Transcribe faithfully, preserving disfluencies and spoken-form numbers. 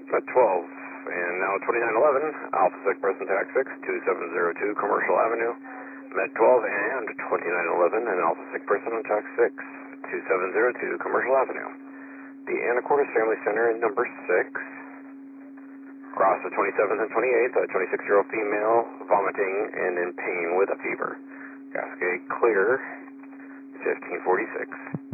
Met twelve, and now twenty-nine eleven, Alpha Sick Person Tax six, two seven zero two Commercial Avenue. Met twelve and twenty-nine eleven, and Alpha Sick Person on Tax six, two seven zero two Commercial Avenue. The Anacortes Family Center in number six. Across the twenty-seventh and twenty-eighth, a twenty-six-year-old female vomiting and in pain with a fever. Cascade clear, fifteen forty-six.